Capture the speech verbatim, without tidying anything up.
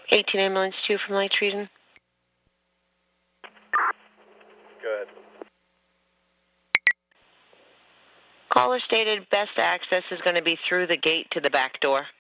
eighteen ambulance two from Light Treason. Go ahead. Caller stated best access is going to be through the gate to the back door.